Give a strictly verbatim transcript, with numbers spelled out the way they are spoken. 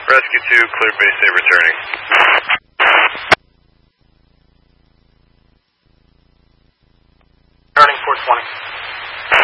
Rescue two, clear base eight returning. Turning four twenty.